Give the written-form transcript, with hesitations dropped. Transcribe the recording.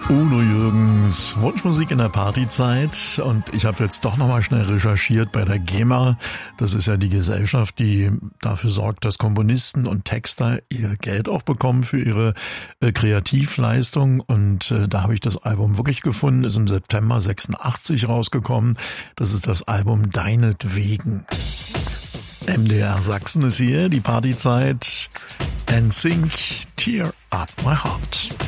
Udo Jürgens, Wunschmusik in der Partyzeit, und ich habe jetzt doch nochmal schnell recherchiert bei der GEMA. Das ist ja die Gesellschaft, die dafür sorgt, dass Komponisten und Texter ihr Geld auch bekommen für ihre Kreativleistung, und da habe ich das Album wirklich gefunden, ist im September 86 rausgekommen. Das ist das Album Deinetwegen. MDR Sachsen ist hier, die Partyzeit. NSYNC, Tear Up My Heart.